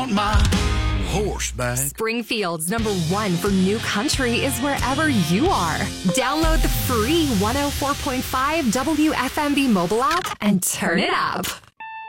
want my horse back. Springfield's #1 for new country is wherever you are. Download the free 104.5 WFMB mobile app and turn it up.